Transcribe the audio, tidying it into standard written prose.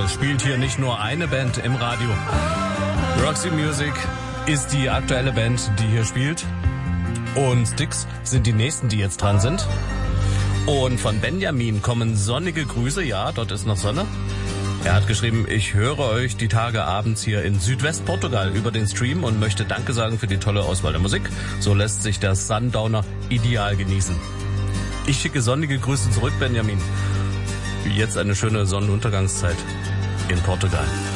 Tage spielt hier nicht nur eine Band im Radio. Roxy Music ist die aktuelle Band, die hier spielt. Und Styx sind die nächsten, die jetzt dran sind. Und von Benjamin kommen sonnige Grüße. Ja, dort ist noch Sonne. Er hat geschrieben, ich höre euch die Tage abends hier in Südwestportugal über den Stream und möchte Danke sagen für die tolle Auswahl der Musik. So lässt sich der Sundowner ideal genießen. Ich schicke sonnige Grüße zurück, Benjamin. Jetzt eine schöne Sonnenuntergangszeit in Portugal.